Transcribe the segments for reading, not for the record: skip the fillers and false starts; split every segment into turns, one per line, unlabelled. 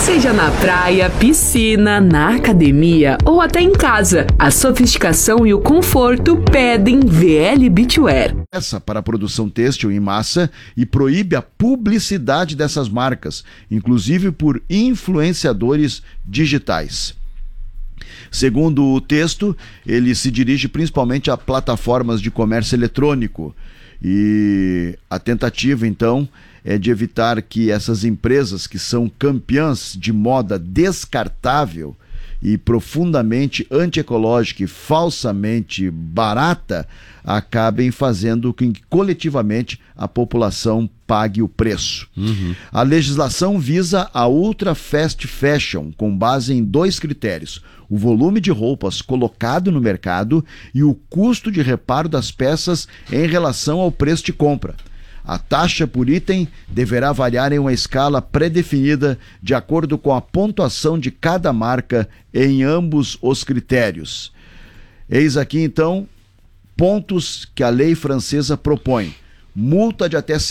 Seja na praia, piscina, na academia ou até em casa, a sofisticação e o conforto pedem VL Beachwear.
Essa para a produção têxtil em massa e proíbe a publicidade dessas marcas, inclusive por influenciadores digitais. Segundo o texto, ele se dirige principalmente a plataformas de comércio eletrônico e a tentativa, então, é de evitar que essas empresas que são campeãs de moda descartável e profundamente antiecológica e falsamente barata acabem fazendo com que coletivamente a população pague o preço. A legislação visa a ultra fast fashion com base em 2 critérios: o volume de roupas colocado no mercado e o custo de reparo das peças em relação ao preço de compra. A taxa por item deverá variar em uma escala pré-definida de acordo com a pontuação de cada marca em ambos os critérios. Eis aqui, então, pontos que a lei francesa propõe: multa de até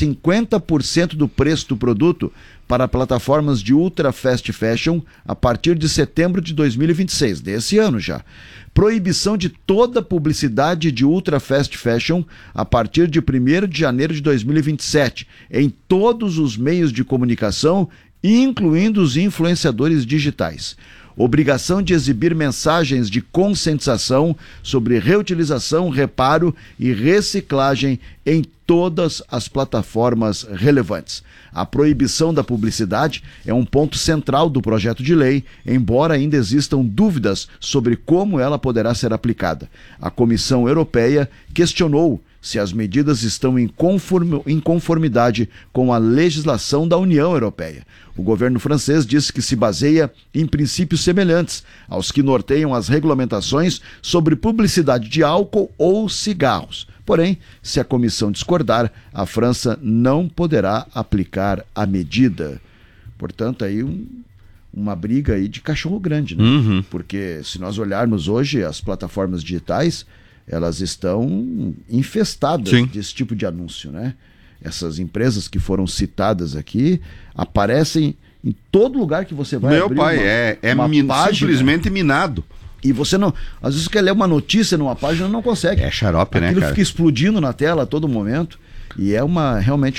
50% do preço do produto para plataformas de ultra fast fashion a partir de setembro de 2026, desse ano já. Proibição de toda publicidade de ultra fast fashion a partir de 1º de janeiro de 2027, em todos os meios de comunicação, incluindo os influenciadores digitais. Obrigação de exibir mensagens de conscientização sobre reutilização, reparo e reciclagem em todas as plataformas relevantes. A proibição da publicidade é um ponto central do projeto de lei, embora ainda existam dúvidas sobre como ela poderá ser aplicada. A Comissão Europeia questionou se as medidas estão em conformidade com a legislação da União Europeia. O governo francês disse que se baseia em princípios semelhantes aos que norteiam as regulamentações sobre publicidade de álcool ou cigarros. Porém, se a comissão discordar, a França não poderá aplicar a medida. Portanto, aí uma briga aí de cachorro grande, né? Porque se nós olharmos hoje as plataformas digitais, elas estão infestadas desse tipo de anúncio, né? Essas empresas que foram citadas aqui aparecem em todo lugar que você vai.
Meu pai, simplesmente minado.
E você não... Às vezes você quer ler uma notícia numa página e não consegue.
É xarope, né, cara?
Aquilo fica explodindo na tela a todo momento. E é realmente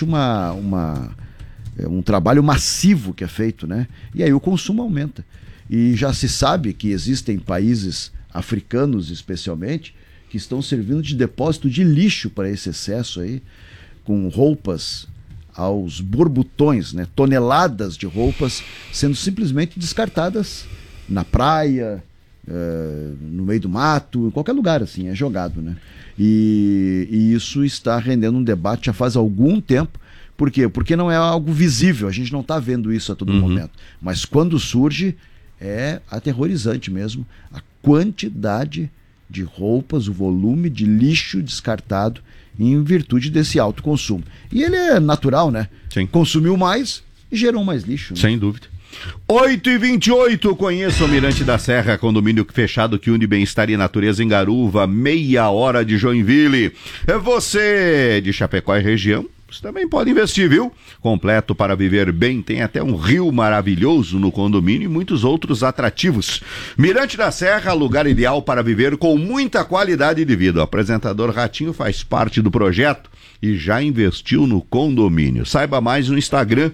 um trabalho massivo que é feito, né? E aí o consumo aumenta. E já se sabe que existem países africanos, especialmente, que estão servindo de depósito de lixo para esse excesso aí, com roupas aos borbotões, né? Toneladas de roupas sendo simplesmente descartadas na praia, no meio do mato, em qualquer lugar, assim, é jogado, né? E isso está rendendo um debate já faz algum tempo. Por quê? Porque não é algo visível, a gente não está vendo isso a todo momento. Mas quando surge, é aterrorizante mesmo a quantidade de roupas, o volume de lixo descartado em virtude desse alto consumo. E ele é natural, né?
Sim.
Consumiu mais e gerou mais lixo, né?
Sem dúvida. 8h28, conheça o Mirante da Serra, condomínio fechado que une bem-estar e natureza em Garuva, meia hora de Joinville. É você de Chapecó e região? Você também pode investir, viu? Completo para viver bem, tem até um rio maravilhoso no condomínio e muitos outros atrativos. Mirante da Serra, lugar ideal para viver com muita qualidade de vida. O apresentador Ratinho faz parte do projeto e já investiu no condomínio. Saiba mais no Instagram,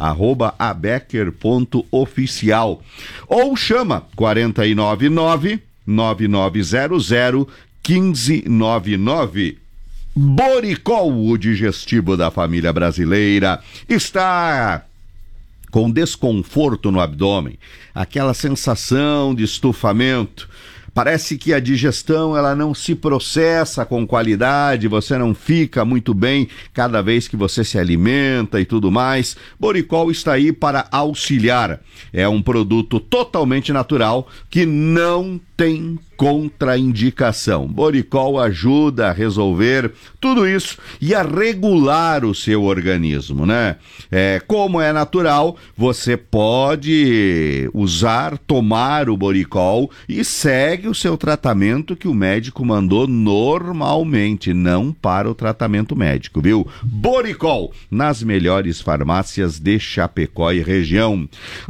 @abecker.oficial. Ou chama 499-9900-1599. Boricol, o digestivo da família brasileira, está com desconforto no abdômen, aquela sensação de estufamento. Parece que a digestão ela não se processa com qualidade, você não fica muito bem cada vez que você se alimenta e tudo mais. Boricol está aí para auxiliar. É um produto totalmente natural que não tem contraindicação. Boricol ajuda a resolver tudo isso e a regular o seu organismo, né? Como é natural, você pode tomar o Boricol e segue o seu tratamento que o médico mandou normalmente, não para o tratamento médico, viu? Boricol, nas melhores farmácias de Chapecó e região.